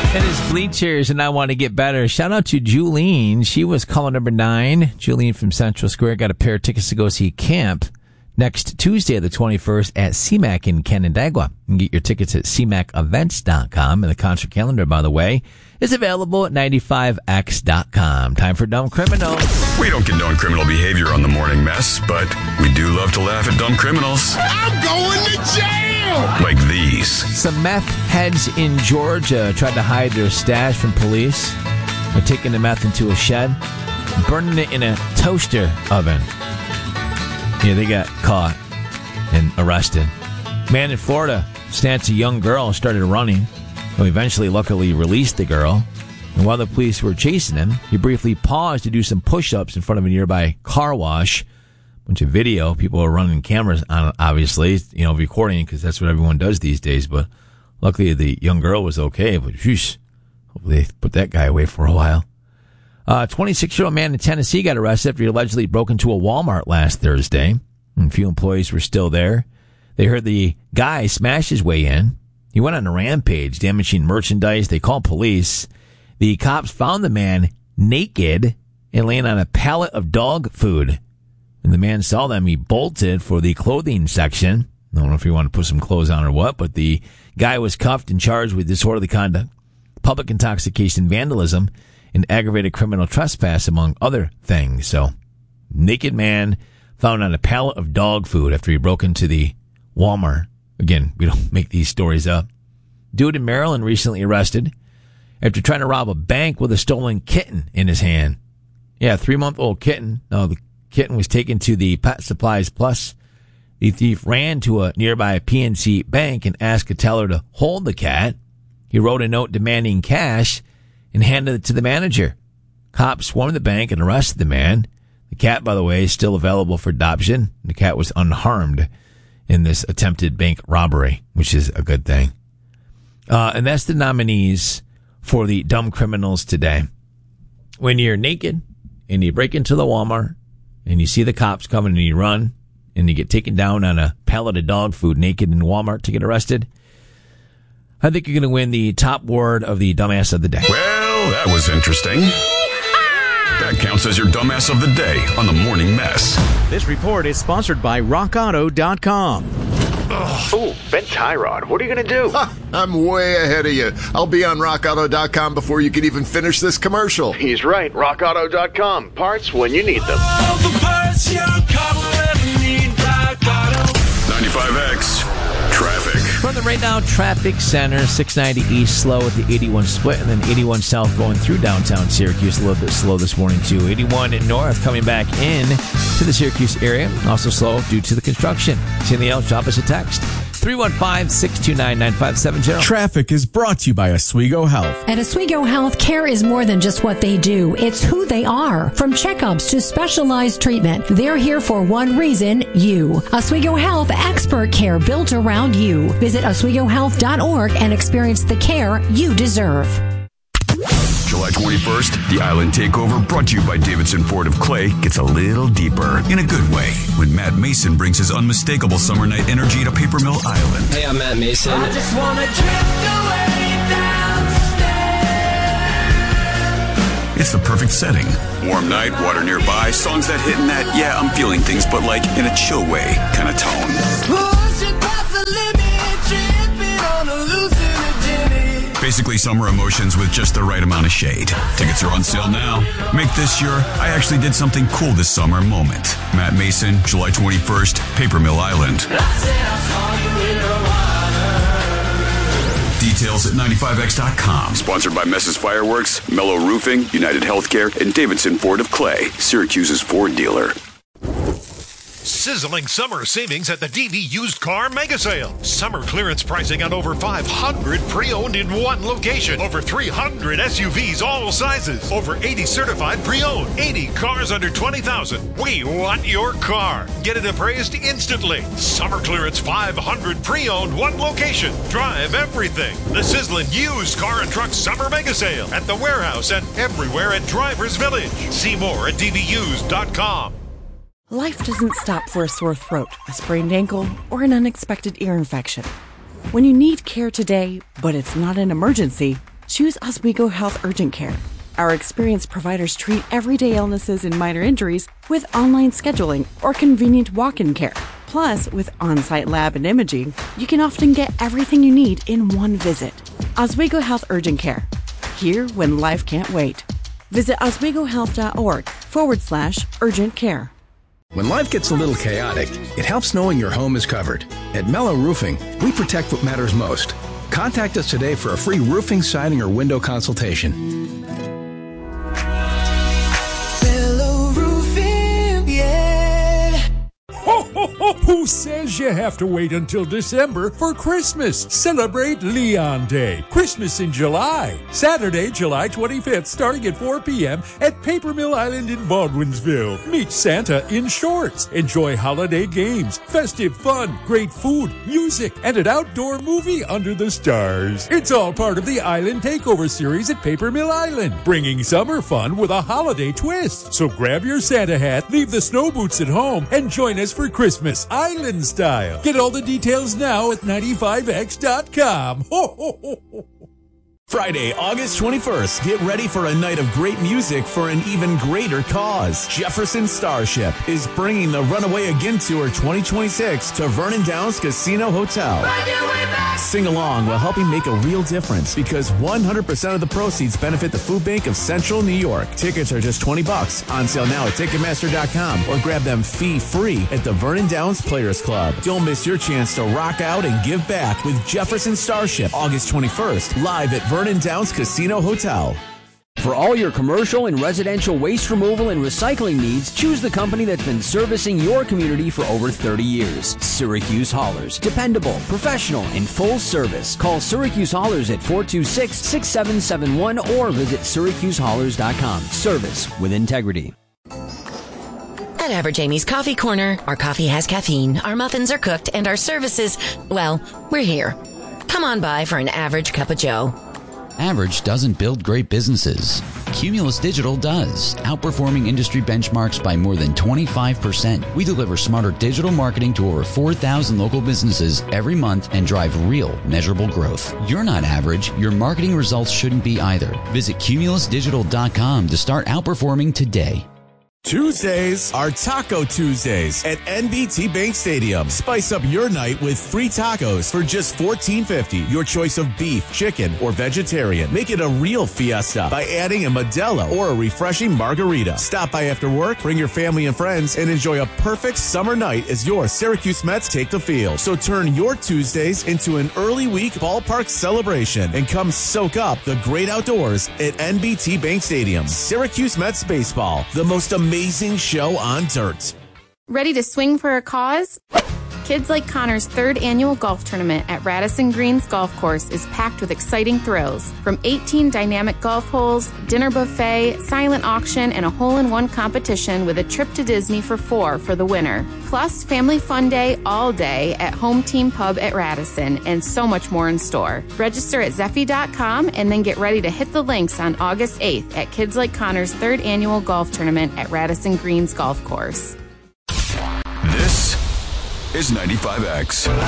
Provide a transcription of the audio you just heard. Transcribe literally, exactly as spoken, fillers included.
It is Bleachers, and I want to get better. Shout out to Julene. She was caller number nine. Julene from Central Square got a pair of tickets to go see Camp next Tuesday, the twenty-first, at C MAC in Canandaigua. You can get your tickets at c mac events dot com. And the concert calendar, by the way, is available at ninety-five x dot com. Time for Dumb Criminals. We don't condone criminal behavior on the morning mess, but we do love to laugh at dumb criminals. I'm going to jail! Like these. Some meth heads in Georgia tried to hide their stash from police by taking the meth into a shed, burning it in a toaster oven. Yeah, they got caught and arrested. Man in Florida snatched a young girl and started running. Who eventually, luckily, released the girl. And while the police were chasing him, he briefly paused to do some push-ups in front of a nearby car wash. Bunch of video. People are running cameras on it, obviously, you know, recording, because that's what everyone does these days. But luckily, the young girl was okay. But whoosh, hopefully, they put that guy away for a while. A uh, twenty-six-year-old man in Tennessee got arrested after he allegedly broke into a Walmart last Thursday. And a few employees were still there. They heard the guy smash his way in. He went on a rampage, damaging merchandise. They called police. The cops found the man naked and laying on a pallet of dog food. When the man saw them, he bolted for the clothing section. I don't know if he wanted to put some clothes on or what, but the guy was cuffed and charged with disorderly conduct, public intoxication, vandalism, and aggravated criminal trespass, among other things. So, naked man found on a pallet of dog food after he broke into the Walmart. Again, we don't make these stories up. Dude in Maryland recently arrested after trying to rob a bank with a stolen kitten in his hand. Yeah, a three-month-old kitten. Now, the kitten was taken to the Pet Supplies Plus. The thief ran to a nearby P N C bank and asked a teller to hold the cat. He wrote a note demanding cash and handed it to the manager. Cops swarmed the bank and arrested the man. The cat, by the way, is still available for adoption. The cat was unharmed in this attempted bank robbery, which is a good thing. Uh, and that's the nominees for the dumb criminals today. When you're naked and you break into the Walmart and you see the cops coming and you run and you get taken down on a pallet of dog food naked in Walmart to get arrested, I think you're going to win the top award of the dumbass of the day. Well, that was interesting. That counts as your dumbass of the day on the Morning Mess. This report is sponsored by rock auto dot com. Oh, Ben Tyrod, what are you going to do? Ha, I'm way ahead of you. I'll be on rock auto dot com before you can even finish this commercial. He's right, rock auto dot com. Parts when you need them. All the parts your car will ever need, Rock Auto. ninety-five X. Traffic. From the Right Now Traffic Center, six ninety East slow at the eighty-one split, and then eighty-one South going through downtown Syracuse. A little bit slow this morning, too. eighty-one North coming back in to the Syracuse area. Also slow due to the construction. See anything else? Drop us a text. three one five, six two nine, nine five seven zero. Traffic is brought to you by Oswego Health. At Oswego Health, care is more than just what they do. It's who they are. From checkups to specialized treatment, they're here for one reason, you. Oswego Health, expert care built around you. Visit oswego health dot org and experience the care you deserve. July twenty-first, the Island Takeover, brought to you by Davidson Ford of Clay, gets a little deeper, in a good way, when Matt Mason brings his unmistakable summer night energy to Paper Mill Island. Hey, I'm Matt Mason. I just want to drift away downstairs. It's the perfect setting. Warm night, water nearby, songs that hit in that, yeah, I'm feeling things, but like in a chill way kind of tone. Pushing past the limit, tripping on a hallucinogenic. Basically summer emotions with just the right amount of shade. Tickets are on sale now. Make this your I actually did something cool this summer moment. Matt Mason, July twenty-first, Paper Mill Island. Details at ninety-five x dot com. Sponsored by Mess's Fireworks, Mellow Roofing, United Healthcare, and Davidson Ford of Clay, Syracuse's Ford dealer. Sizzling summer savings at the D V Used Car Mega Sale. Summer clearance pricing on over five hundred pre-owned in one location. Over three hundred S U Vs all sizes. Over eighty certified pre-owned. eighty cars under twenty thousand. We want your car. Get it appraised instantly. Summer clearance five hundred pre-owned one location. Drive everything. The sizzling used car and truck summer mega sale at the warehouse and everywhere at Drivers Village. See more at d v used dot com. Life doesn't stop for a sore throat, a sprained ankle, or an unexpected ear infection. When you need care today, but it's not an emergency, choose Oswego Health Urgent Care. Our experienced providers treat everyday illnesses and minor injuries with online scheduling or convenient walk-in care. Plus, with on-site lab and imaging, you can often get everything you need in one visit. Oswego Health Urgent Care. Here when life can't wait. Visit oswegohealth.org forward slash urgent care. When life gets a little chaotic, it helps knowing your home is covered. At Mellow Roofing, we protect what matters most. Contact us today for a free roofing, siding, or window consultation. Who says you have to wait until December for Christmas? Celebrate Leon Day. Christmas in July. Saturday, July twenty-fifth, starting at four p.m. at Paper Mill Island in Baldwinsville. Meet Santa in shorts. Enjoy holiday games, festive fun, great food, music, and an outdoor movie under the stars. It's all part of the Island Takeover series at Paper Mill Island, bringing summer fun with a holiday twist. So grab your Santa hat, leave the snow boots at home, and join us for Christmas Island style. Get all the details now at ninety-five x dot com. Ho, ho, ho, ho. Friday, August twenty-first, get ready for a night of great music for an even greater cause. Jefferson Starship is bringing the Runaway Again Tour twenty twenty-six to Vernon Downs Casino Hotel. Sing along while helping make a real difference because one hundred percent of the proceeds benefit the Food Bank of Central New York. Tickets are just twenty bucks. On sale now at Ticketmaster dot com or grab them fee-free at the Vernon Downs Players Club. Don't miss your chance to rock out and give back with Jefferson Starship, August twenty-first, live at Vernon Downs Casino Hotel. For all your commercial and residential waste removal and recycling needs, choose the company that's been servicing your community for over thirty years. Syracuse Haulers. Dependable, professional, and full service. Call Syracuse Haulers at four two six, six seven seven one or visit syracuse haulers dot com. Service with integrity. At Average Amy's Coffee Corner, our coffee has caffeine, our muffins are cooked, and our services, well, we're here. Come on by for an average cup of joe. Average doesn't build great businesses. Cumulus Digital does, outperforming industry benchmarks by more than twenty-five percent. We deliver smarter digital marketing to over four thousand local businesses every month and drive real, measurable growth. You're not average. Your marketing results shouldn't be either. Visit cumulus digital dot com to start outperforming today. Tuesdays are Taco Tuesdays at N B T Bank Stadium. Spice up your night with free tacos for just fourteen fifty. Your choice of beef, chicken, or vegetarian. Make it a real fiesta by adding a Modelo or a refreshing margarita. Stop by after work, bring your family and friends, and enjoy a perfect summer night as your Syracuse Mets take the field. So turn your Tuesdays into an early week ballpark celebration and come soak up the great outdoors at N B T Bank Stadium. Syracuse Mets baseball, the most amazing Amazing show on dirt. Ready to swing for a cause? Kids Like Connor's third annual golf tournament at Radisson Greens Golf Course is packed with exciting thrills. From eighteen dynamic golf holes, dinner buffet, silent auction, and a hole-in-one competition with a trip to Disney for four for the winner. Plus, family fun day all day at Home Team Pub at Radisson, and so much more in store. Register at Zeffy dot com and then get ready to hit the links on August eighth at Kids Like Connor's third annual golf tournament at Radisson Greens Golf Course. This is ninety-five X.